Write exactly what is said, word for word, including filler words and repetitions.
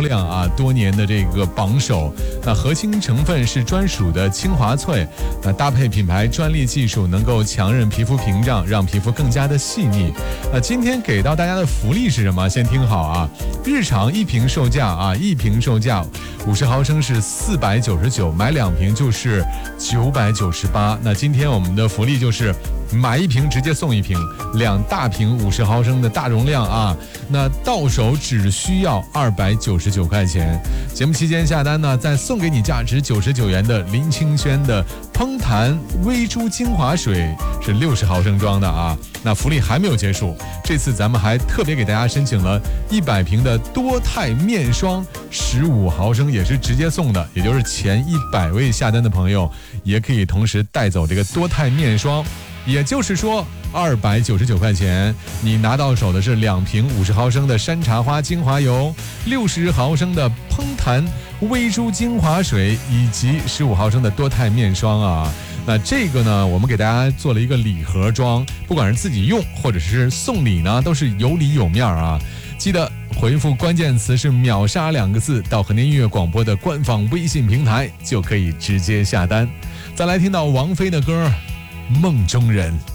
量啊，多年的这个榜首。那核心成分是专属的精华萃，那搭配品牌专利技术，能够强韧皮肤屏障，让皮肤更加的细腻。那今天给到大家的福利是什么？先听好啊，日常一瓶售价啊，一瓶售价五十毫升是四百九十九，买两瓶就是九百九十八。那今天我们的福利就是买一瓶直接送一瓶，两大瓶五十毫升的大容量啊，那到手只需要二百九十九块钱。节目期间下单呢，再送给你价值九十九元的林清轩的烹弹微珠精华水，是六十毫升装的啊。那福利还没有结束，这次咱们还特别给大家申请了一百瓶的多肽面霜，十五毫升也是直接送的，也就是前一百位下单的朋友也可以同时带走这个多肽面霜。也就是说，二百九十九块钱，你拿到手的是两瓶五十毫升的山茶花精华油，六十毫升的烹弹微珠精华水，以及十五毫升的多肽面霜啊。那这个呢，我们给大家做了一个礼盒装，不管是自己用或者是送礼呢，都是有礼有面啊。记得回复关键词是秒杀两个字到和年音乐广播的官方微信平台，就可以直接下单。再来听到王菲的歌梦中人。